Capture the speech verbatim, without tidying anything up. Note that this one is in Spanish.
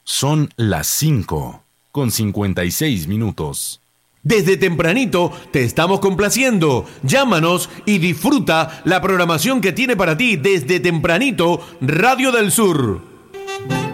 Son las cinco con cincuenta y seis minutos. Desde tempranito te estamos complaciendo. Llámanos y disfruta la programación que tiene para ti desde tempranito Radio del Sur.